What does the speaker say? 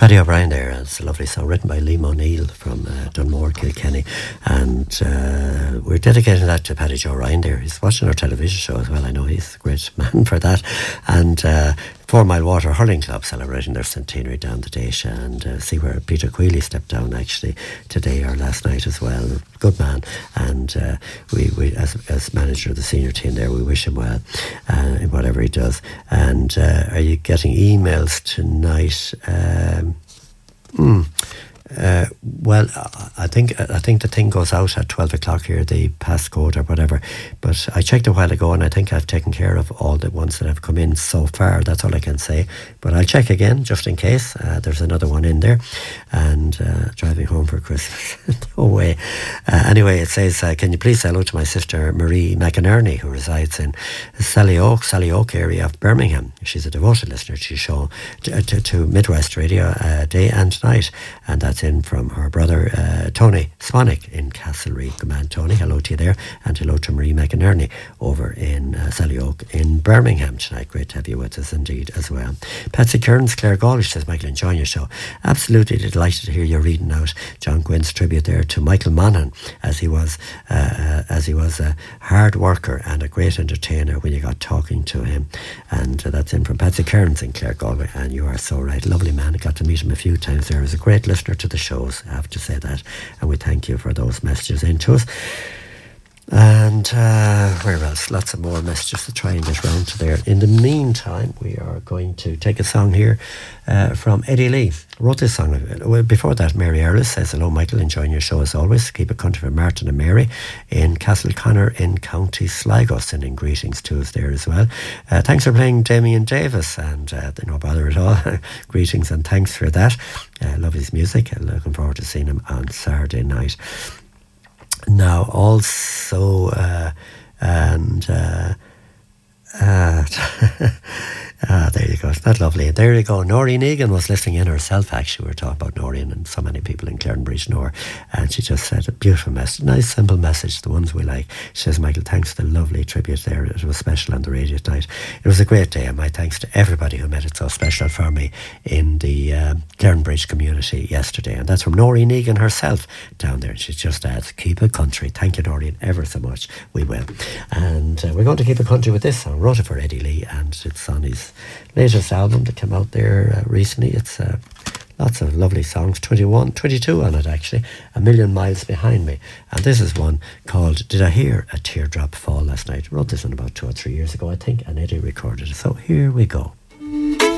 Paddy O'Brien there. It's a lovely song written by Liam O'Neill from Dunmore, Kilkenny. And we're dedicating that to Paddy Joe Ryan there. He's watching our television show as well. I know he's a great man for that. And 4 Mile Water Hurling Club celebrating their centenary down the Daisha, and see where Peter Queally stepped down actually today or last night as well. Good man. And we as manager of the senior team there, we wish him well in whatever he does. And are you getting emails tonight? Well, I think the thing goes out at 12 o'clock here, the passcode or whatever. But I checked a while ago, and I think I've taken care of all the ones that have come in so far. That's all I can say. But I'll check again just in case. There's another one in there. And driving home for Christmas. No way. Anyway, it says, can you please say hello to my sister Marie McInerney, who resides in Sally Oak area of Birmingham. She's a devoted listener to show to Midwest Radio day and night. And that's in from her brother Tony Swanick in Castlereagh. Good man, Tony. Hello to you there. And hello to Marie McInerney over in Sally Oak in Birmingham tonight. Great to have you with us indeed as well. Patsy Kearns, Clare Gaulish says, Michael, enjoying your show. Absolutely delighted to hear you reading out John Gwynn's tribute there to Michael Monaghan, as he was a hard worker and a great entertainer when you got talking to him. And that's in from Patsy Kearns in Clare Galway. And you are so right. Lovely man. I got to meet him a few times there. He was a great listener to the shows, I have to say that. And we thank you for those messages into us. And where else? Lots of more messages to try and get round to there. In the meantime, we are going to take a song here from Eddie Lee. Wrote this song. Well, before that, Mary Earlis says, hello Michael, enjoying your show as always. Keep it country for Martin and Mary in Castleconnor in County Sligo. Sending greetings to us there as well. Thanks for playing Damien Davis, and no bother at all. Greetings and thanks for that. Love his music. Looking forward to seeing him on Saturday night. Now also there you go. Isn't that lovely? There you go. Noreen Egan was listening in herself, actually. We were talking about Noreen and so many people in Clarenbridge, Nor, and she just said a beautiful message, nice simple message, the ones we like. She says, Michael, thanks for the lovely tribute there. It was special on the radio tonight. It was a great day, and my thanks to everybody who made it so special for me in the Clarenbridge community yesterday. And that's from Noreen Egan herself down there. She just adds, keep it country. Thank you, Noreen, ever so much. We will. And we're going to keep it country with this song. Wrote it for Eddie Lee, and it's on his latest album that came out there recently. It's lots of lovely songs, 22 on it actually, A Million Miles Behind Me. And this is one called Did I Hear a Teardrop Fall Last Night? Wrote this one about 2 or 3 years ago, I think, and Eddie recorded it. So here we go.